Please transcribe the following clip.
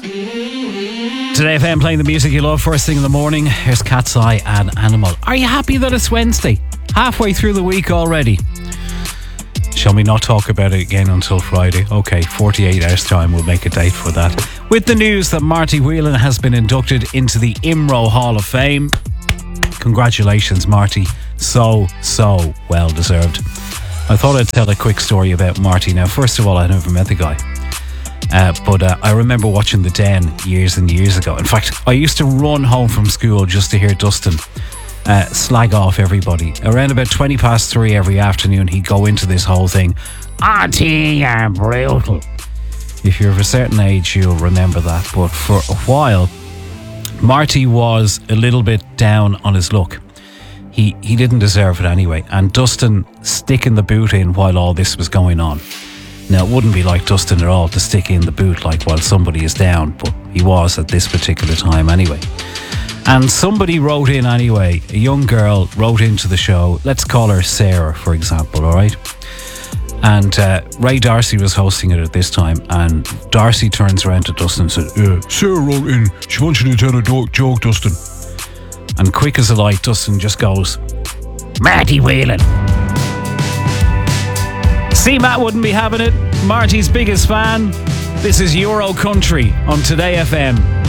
Today FM playing the music you love first thing in the morning. Here's Cat's Eye and Animal. Are you happy that it's Wednesday? Halfway through the week already. Shall we not talk about it again until Friday? Okay, 48 hours time, we'll make a date for that. With the news that Marty Whelan has been inducted into the IMRO Hall of Fame. Congratulations, Marty. So well deserved. I thought I'd tell a quick story about Marty. Now, first of all, I never met the guy. But I remember watching The Den years and years ago. In fact, I used to run home from school just to hear Dustin slag off everybody. Around about 3:20 every afternoon, he'd go into this whole thing. RT are brutal. If you're of a certain age, you'll remember that. But for a while, Marty was a little bit down on his luck. He didn't deserve it anyway. And Dustin sticking the boot in while all this was going on. Now, it wouldn't be like Dustin at all to stick in the boot like while somebody is down, but he was at this particular time anyway. And somebody wrote in anyway, a young girl wrote into the show. Let's call her Sarah, for example, all right? And Ray Darcy was hosting it at this time, and Darcy turns around to Dustin and said, Sarah wrote in, she wants you to tell a joke, Dustin. And quick as a light, Dustin just goes, Marty Whelan. See, Matt wouldn't be having it. Marty's biggest fan. This is Euro Country on Today FM.